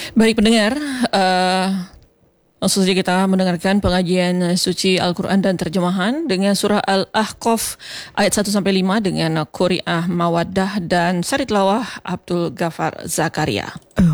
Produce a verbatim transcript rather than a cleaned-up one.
Baik pendengar, uh, langsung saja kita mendengarkan pengajian suci Al-Quran dan terjemahan dengan surah Al-Ahqaf ayat satu sampai lima dengan Qori'ah Mawaddah dan Sari Tilawah Abdul Ghaffar Zakaria.